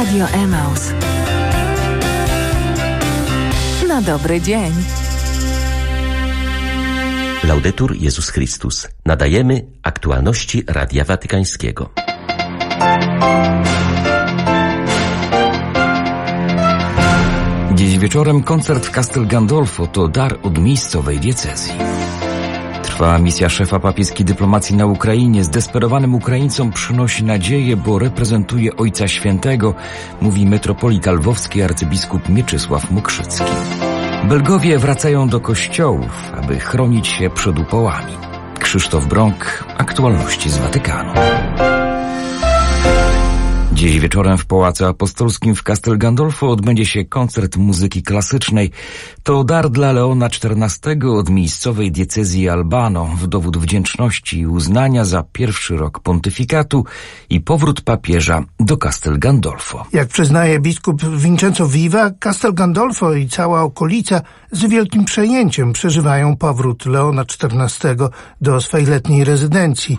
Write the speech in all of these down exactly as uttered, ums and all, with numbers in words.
Radio Emaus. Na dobry dzień. Laudetur Jezus Chrystus. Nadajemy aktualności Radia Watykańskiego. Dziś wieczorem koncert w Castel Gandolfo to dar od miejscowej diecezji. Trwa misja szefa papieskiej dyplomacji na Ukrainie. Zdesperowanym Ukraińcom przynosi nadzieję, bo reprezentuje Ojca Świętego, mówi metropolita lwowski arcybiskup Mieczysław Mokrzycki. Belgowie wracają do kościołów, aby chronić się przed upałami. Krzysztof Brąk, aktualności z Watykanu. Dziś wieczorem w Pałacu Apostolskim w Castel Gandolfo odbędzie się koncert muzyki klasycznej. To dar dla Leona czternastego od miejscowej diecezji Albano w dowód wdzięczności i uznania za pierwszy rok pontyfikatu i powrót papieża do Castel Gandolfo. Jak przyznaje biskup Vincenzo Viva, Castel Gandolfo i cała okolica z wielkim przejęciem przeżywają powrót Leona czternastego do swej letniej rezydencji.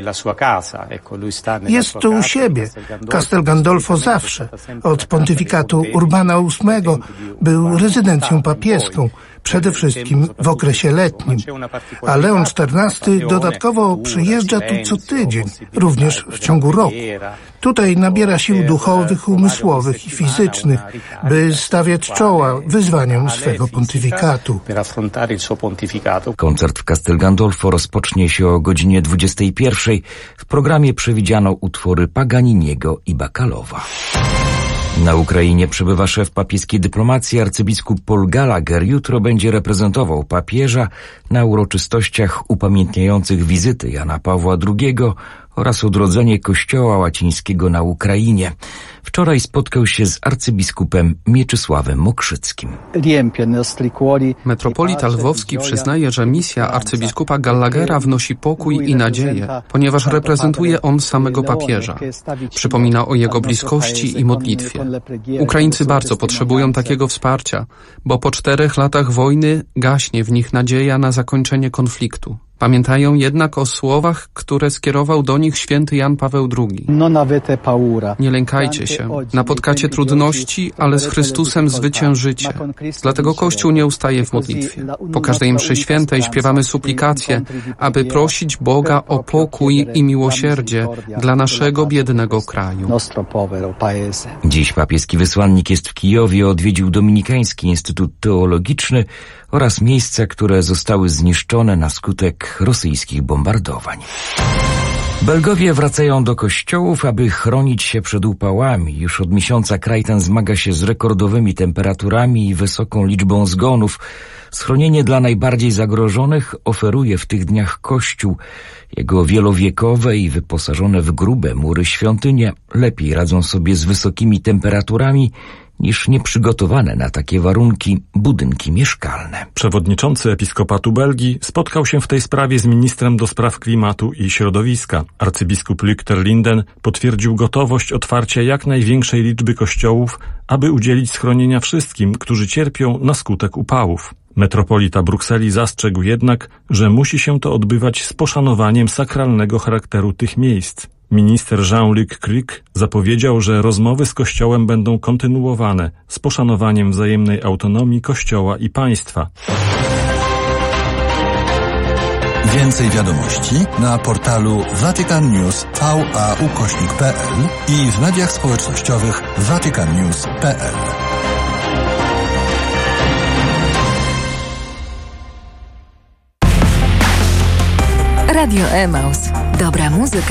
Jest tu u siebie. Castel Gandolfo zawsze, od pontyfikatu Urbana ósmego, był rezydencją papieską, przede wszystkim w okresie letnim. A Leon czternasty dodatkowo przyjeżdża tu co tydzień, również w ciągu roku. Tutaj nabiera sił duchowych, umysłowych i fizycznych, by stawiać czoła wyzwaniom swego pontyfikatu. Koncert w Castel Gandolfo rozpocznie się o godzinie dwudziestej pierwszej. W programie przewidziano utwory Paganiniego i Bakalowa. Na Ukrainie przybywa szef papieskiej dyplomacji arcybiskup Paul Gallagher. Jutro będzie reprezentował papieża na uroczystościach upamiętniających wizyty Jana Pawła drugiego oraz odrodzenie Kościoła łacińskiego na Ukrainie. Wczoraj spotkał się z arcybiskupem Mieczysławem Mokrzyckim. Metropolita lwowski przyznaje, że misja arcybiskupa Gallaghera wnosi pokój i nadzieję, ponieważ reprezentuje on samego papieża. Przypomina o jego bliskości i modlitwie. Ukraińcy bardzo potrzebują takiego wsparcia, bo po czterech latach wojny gaśnie w nich nadzieja na zakończenie konfliktu. Pamiętają jednak o słowach, które skierował do nich święty Jan Paweł drugi. Nie lękajcie się, napotkacie trudności, ale z Chrystusem zwyciężycie. Dlatego Kościół nie ustaje w modlitwie. Po każdej mszy świętej śpiewamy suplikację, aby prosić Boga o pokój i miłosierdzie dla naszego biednego kraju. Dziś papieski wysłannik jest w Kijowie, odwiedził Dominikański Instytut Teologiczny oraz miejsca, które zostały zniszczone na skutek rosyjskich bombardowań. Belgowie wracają do kościołów, aby chronić się przed upałami. Już od miesiąca kraj ten zmaga się z rekordowymi temperaturami i wysoką liczbą zgonów. Schronienie dla najbardziej zagrożonych oferuje w tych dniach Kościół. Jego wielowiekowe i wyposażone w grube mury świątynie lepiej radzą sobie z wysokimi temperaturami niż nieprzygotowane na takie warunki budynki mieszkalne. Przewodniczący Episkopatu Belgii spotkał się w tej sprawie z ministrem do spraw klimatu i środowiska. Arcybiskup Luc ter Linden potwierdził gotowość otwarcia jak największej liczby kościołów, aby udzielić schronienia wszystkim, którzy cierpią na skutek upałów. Metropolita Brukseli zastrzegł jednak, że musi się to odbywać z poszanowaniem sakralnego charakteru tych miejsc. Minister Jean-Luc Cric zapowiedział, że rozmowy z Kościołem będą kontynuowane z poszanowaniem wzajemnej autonomii Kościoła i państwa. Więcej wiadomości na portalu Vatican News V A ukośnik kropka p l i w mediach społecznościowych vatican news kropka p l. Radio Emaus. Dobra muzyka